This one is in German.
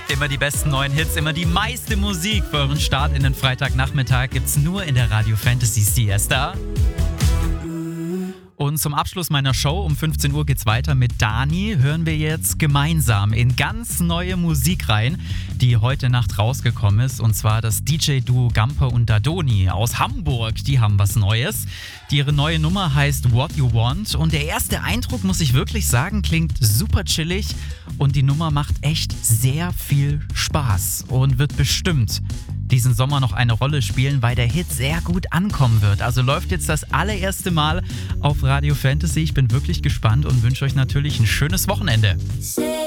Immer die besten neuen Hits, immer die meiste Musik für euren Start in den Freitagnachmittag gibt's nur in der Radio Fantasy Siesta. Und zum Abschluss meiner Show um 15 Uhr geht's weiter mit Dani. Hören wir jetzt gemeinsam in ganz neue Musik rein, die heute Nacht rausgekommen ist. Und zwar das DJ-Duo Gamper und Dadoni aus Hamburg. Die haben was Neues. Ihre neue Nummer heißt What You Want. Und der erste Eindruck, muss ich wirklich sagen, klingt super chillig. Und die Nummer macht echt sehr viel Spaß und wird bestimmt diesen Sommer noch eine Rolle spielen, weil der Hit sehr gut ankommen wird. Also läuft jetzt das allererste Mal auf Radio Fantasy. Ich bin wirklich gespannt und wünsche euch natürlich ein schönes Wochenende.